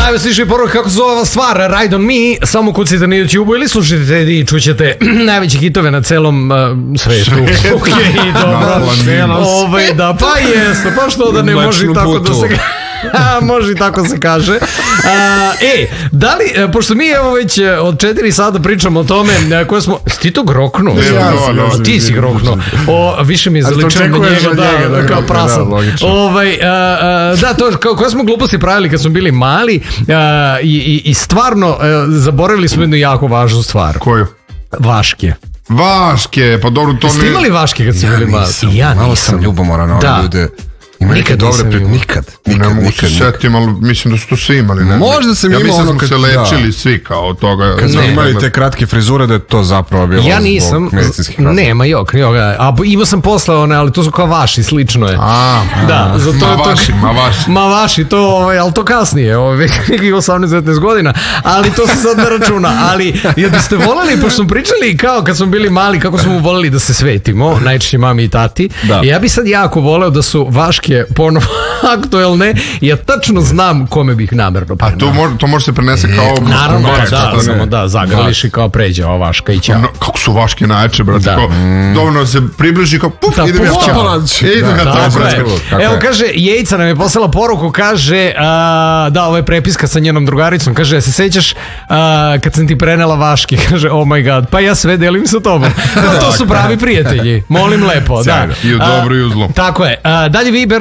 Najveslišniji poruk kako se zove ova stvar, Ride on Me, samo kucite na YouTube ili slušajte i čućete najveće hitove na celom svetu. Okej, dobro. Da, pa jeste, pa što da ne može tako da se... može i tako se kaže. Da li, pošto mi evo već od 4 sata pričamo o tome koje smo... Ti to groknu? Ti si groknu. Više mi je zaličeno na njega, kao prasan. Da, to koje smo gluposti pravili kad smo bili mali i stvarno zaboravili smo jednu jako važnu stvar. Koju? Vaške. Vaške, pa dobro to ne... Ste imali vaške kad ste bili mali? Ja nisam. Malo sam ljubomoran na ove ljude. Nikad ne mogu se setim, ali mislim da su to svi imali. Možda sam imao ono kad... Ja mislim da smo se lečili svi kao od toga. Kad smo imali te kratke frizure da je to zapravo bilo ja nisam, nema joga. A imao sam posle one, ali to su kao vaši, slično je. Da, ma vaši, to, ali to kasnije, nekih 18-19 godina, ali to se sad ne računa. Ali, jer biste voleli, pošto smo pričali kao kad smo bili mali, kako smo voleli da se svetimo, najčešće mami i tati, ja bi sad jako voleo da su vaške ponovo aktuelne, ja tačno znam kome bih namerno prenao. A to može se prenese kao... Naravno, samo da zagrliš i kao pređe ova vaška i ćao. Kako su vaške najče, brate, dovoljno se približi kao puf, idem ja ćao. Evo, kaže, Jejca nam je poslala poruku, kaže, da, ovo je prepiska sa njenom drugaricom, kaže, se sećaš kad sam ti prenela vaške, kaže, oh my god, pa ja sve delim sa tobom. To su pravi prijatelji, molim lepo, da. I u dobru i u zlu. Tako je, dalje Viber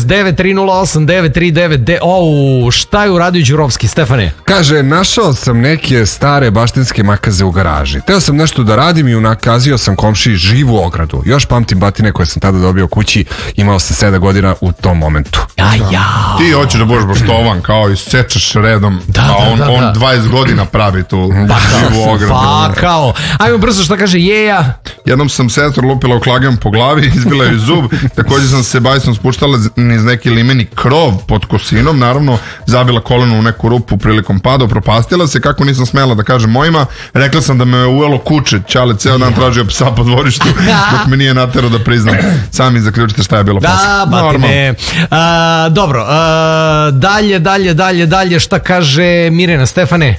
069-308-939. Šta je uradio Đurovski, Stefane? Kaže, našao sam neke stare baštinske makaze u garaži. Teo sam nešto da radim i unakazio sam komšiji živu ogradu. Još pamtim batine koje sam tada dobio kući. Imao sam 7 godina u tom momentu. Ti hoćeš da budeš boštovan, kao i sečeš redom, a on 20 godina pravi tu živu ogradu. Pa kao, ajmo brzo, šta kaže Jeja? Jednom sam sestru lupila u klagan po glavi, izbila joj zub, također sam se bajsom spuštala niz neki limeni krov pod kosinom, naravno zabila koleno u neku rupu prilikom pada, propastila se, kako nisam smela da kažem mojima, rekla sam da me ujelo kuće, Ćale ceo dan tražio psa po dvorištu, dok mi nije naterao da priznam. Sami zaključite šta je bilo posle. Da, batine. Dobro, dalje, šta kaže Mirjana, Stefane?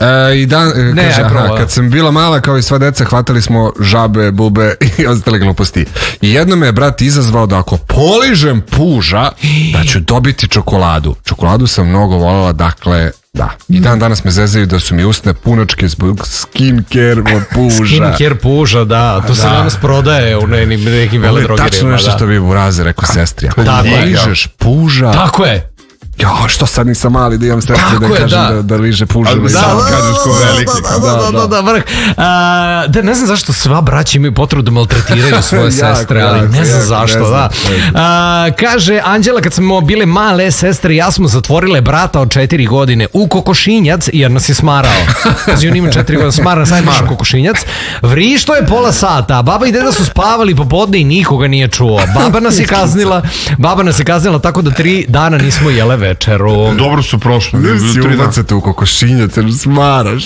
Kaže, kad sam bila mala, kao i sva deca, hvatali smo žabe, bube i ostale gluposti. I jedno me je brat izazvao da ako poližem puža, da ću dobiti čokoladu. Čokoladu sam mnogo voljela, dakle, da. I dan danas me zezaju da su mi usne punočke zbog skincare od puža. Skincare puža, da. To se danas prodaje u nekim veledrogerijama. Tačno nešto što bi Buraze rekao sestrija. Poližeš puža. Tako je. Jo, što sad nisam mali da imam sestri da kažem da liže puža. Da, kažeš ko veliki. Da, vrh. Da, ne znam zašto sva braća imaju potrebu da maltretiraju svoje sestre, ali ne znam zašto, da. Kaže, Anđela, kad smo bile male sestre, ja smo zatvorile brata od 4 godine u kokošinjac, jer nas je smarao. Znači, on ima 4 godine, smara nas najmaš u kokošinjac. Vrišto je pola sata, baba i deda su spavali popodne i nikoga nije čuo. Baba nas je kaznila tako da 3 dana nismo jele večeru. Dobro su prošli. Si ubacate u kokošinjac, jer smaraš.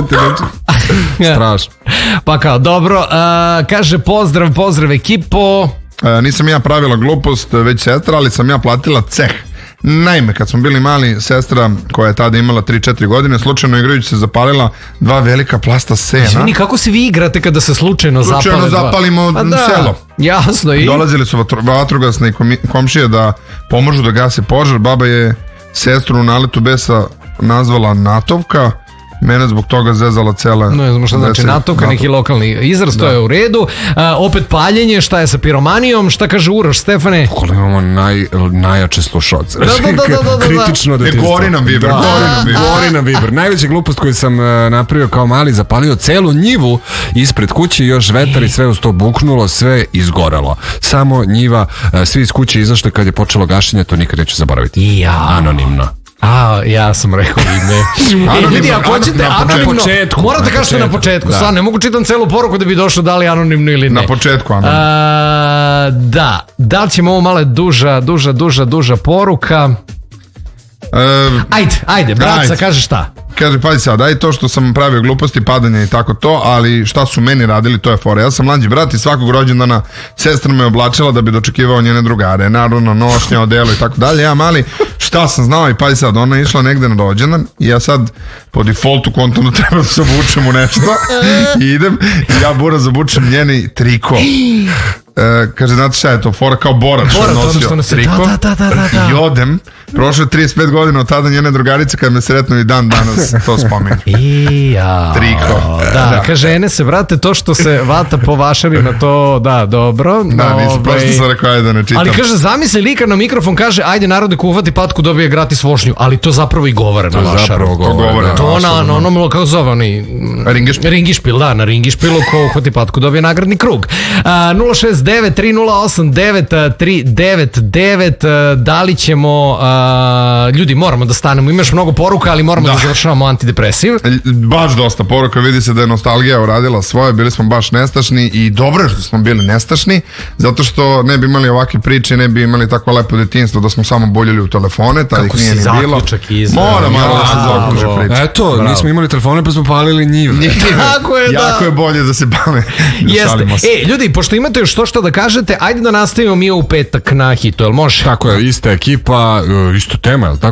Strašno. Pa kao, dobro, kaže pozdrav ekipo. Nisam ja pravila glupost, već sestra, ali sam ja platila ceh. Naime, kad smo bili mali, sestra koja je tada imala 3-4 godine, slučajno igrajući se zapalila 2 velika plasta sena. Izvini, kako se vi igrate kada se slučajno zapalimo selo? Jasno. Dolazili su vatrogasne komšije da pomožu da gase požar. Baba je sestru u naletu besa nazvala Natovka. Mene zbog toga zezala cela... Ne znam šta znači Natovka, neki lokalni izraz, to je u redu. Opet paljenje, šta je sa piromanijom, šta kaže Uroš, Stefane? Koliko imamo najjače slušalce. Kritično detinjstvo. Gori nam Viber. Najveća glupost koju sam napravio kao mali, zapalio celu njivu ispred kuće, još vetar i sve uz to buknulo, sve izgorelo. Samo njiva, svi iz kuće izašli kad je počelo gašenje, to nikad neću zaboraviti. Anonimno. Ja sam rekao ime. Ljudi, ako hoćete anonimno, morate kažete na početku. Stvarno, ne mogu čitam celu poruku da bi došlo da li anonimno ili ne. Na početku anonimno. Da li ćemo ovo malo duža poruka? Ajde, bratca, kaže šta? kaže, pazi sad, daj to što sam pravio gluposti, padanja i tako to, ali šta su meni radili, to je fora. Ja sam mlađi brat i svakog rođendana sestra me oblačila da bi dočekivao njene drugare, naravno nošnja, odelo i tako dalje. Ja mali, šta sam znao i pazi sad, ona je išla negde na rođendan i ja sad po defaultu kontam da treba da se obučem u nešto i idem i ja Bura zabučem njeni triko. Kaže, znate šta je to, fora kao borac što nosio triko. I odem, prošlo je 35 godina od tada njene drugarice kad me sretnu i dan danas to spominju. Triko. Da, kaže, žene se, brate, to što se vata po vašarima, to, da, dobro. Da, nisam, prosto sam rekao, ajde da ne čitam. Ali kaže, zamisli lika na mikrofon, kaže, ajde narode ko uhvati patku dobije gratis vožnju, ali to zapravo i govore na vašaru. To na ono, kako zove oni? Ringišpil, da, na ringišpilu ko uhvati patku dobije nagradni krug. 069-308-9399, da li ćemo, ljudi, moramo da stanemo, imaš mnogo poruka, ali moramo da završavamo antidepresiv. Baš dosta poruka, vidi se da je nostalgija uradila svoje, bili smo baš nestašni i dobro je što smo bili nestašni, zato što ne bi imali ovakve priče, ne bi imali tako lepo detinjstvo da smo samo boljeli u telefone, tada ih nije ni bilo. Mora malo da se zaokruže priče. Eto, nismo imali telefone pa smo palili njive. Jako je bolje da se pale. Ljudi, pošto imate još što da kažete, ajde da nastavimo mi u petak na hitu, jel može? Tako je, ista ekipa, isto tema, jel tako?